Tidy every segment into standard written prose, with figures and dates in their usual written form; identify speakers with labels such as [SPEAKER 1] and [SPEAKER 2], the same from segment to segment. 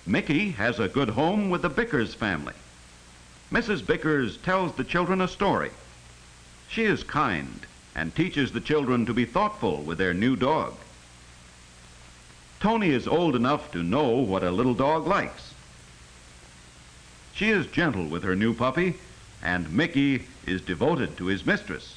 [SPEAKER 1] Mickey has a good home with the Bickers family. Mrs. Bickers tells the children a story. She is kind and teaches the children to be thoughtful with their new dog. Tony is old enough to know what a little dog likes. She is gentle with her new puppy, and Mickey is devoted to his mistress.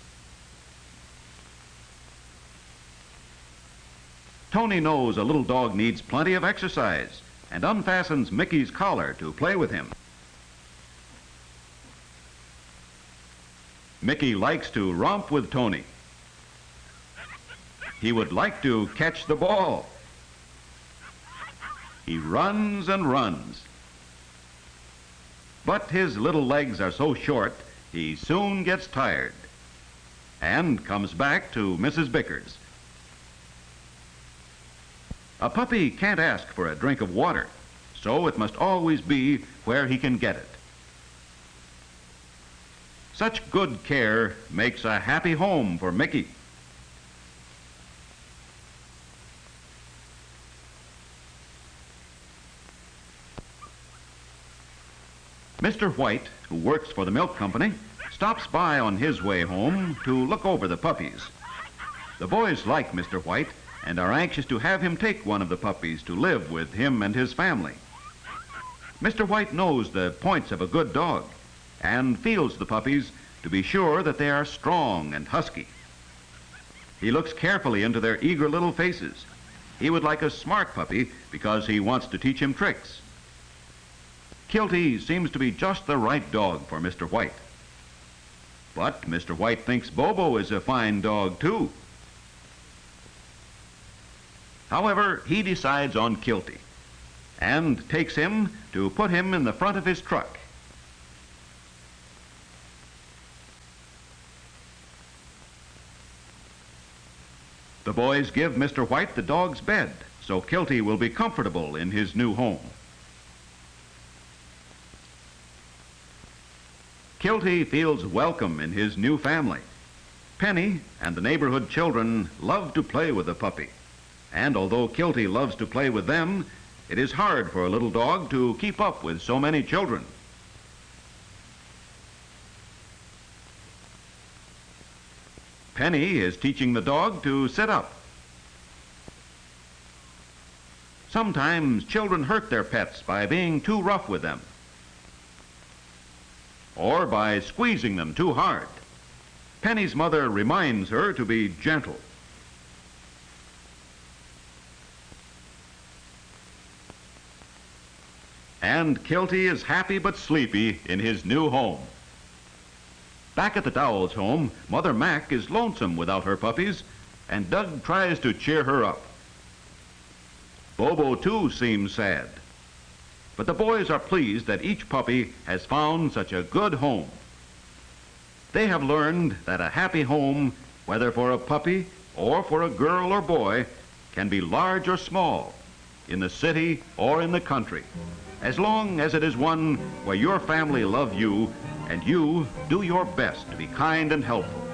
[SPEAKER 1] Tony knows a little dog needs plenty of exercise and unfastens Mickey's collar to play with him. Mickey likes to romp with Tony. He would like to catch the ball. He runs and runs. But his little legs are so short, he soon gets tired and comes back to Mrs. Bickers. A puppy can't ask for a drink of water, so it must always be where he can get it. Such good care makes a happy home for Mickey. Mr. White, who works for the milk company, stops by on his way home to look over the puppies. The boys like Mr. White and are anxious to have him take one of the puppies to live with him and his family. Mr. White knows the points of a good dog and feels the puppies to be sure that they are strong and husky. He looks carefully into their eager little faces. He would like a smart puppy because he wants to teach him tricks. Kilty seems to be just the right dog for Mr. White. But Mr. White thinks Bobo is a fine dog, too. However, he decides on Kilty and takes him to put him in the front of his truck. The boys give Mr. White the dog's bed, so Kilty will be comfortable in his new home. Kilty feels welcome in his new family. Penny and the neighborhood children love to play with the puppy. And although Kilty loves to play with them, it is hard for a little dog to keep up with so many children. Penny is teaching the dog to sit up. Sometimes children hurt their pets by being too rough with them, or by squeezing them too hard. Penny's mother reminds her to be gentle. And Kilty is happy but sleepy in his new home. Back at the Dowells' home, Mother Mac is lonesome without her puppies, and Doug tries to cheer her up. Bobo, too, seems sad. But the boys are pleased that each puppy has found such a good home. They have learned that a happy home, whether for a puppy or for a girl or boy, can be large or small, in the city or in the country, as long as it is one where your family love you and you do your best to be kind and helpful.